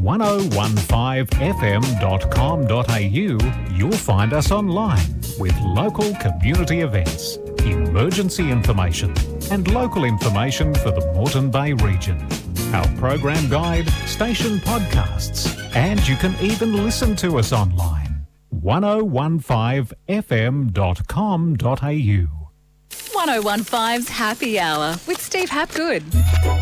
1015fm.com.au, you'll find us online with local community events, emergency information and local information for the Moreton Bay region. Our program guide, station podcasts, and you can even listen to us online. 1015fm.com.au. 1015's Happy Hour with Steve Hapgood.